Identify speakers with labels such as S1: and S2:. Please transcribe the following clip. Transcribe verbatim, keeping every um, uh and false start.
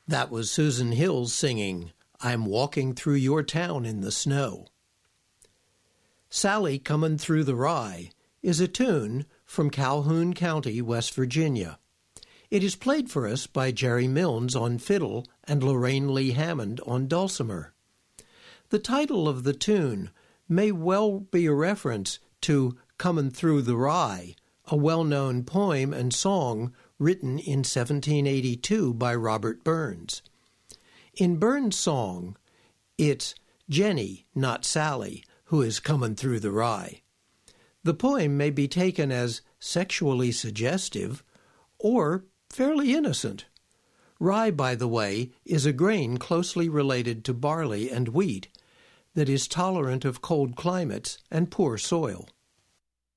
S1: That was Susan Hill singing, "I'm Walking Through Your Town in the Snow." "Sally Comin' Through the Rye" is a tune from Calhoun County, West Virginia. It is played for us by Jerry Milnes on fiddle and Lorraine Lee Hammond on dulcimer. The title of the tune may well be a reference to "Comin' Through the Rye," a well-known poem and song written in seventeen eighty-two by Robert Burns. In Burns' song, it's Jenny, not Sally, who is comin' through the rye. The poem may be taken as sexually suggestive or fairly innocent. Rye, by the way, is a grain closely related to barley and wheat that is tolerant of cold climates and poor soil.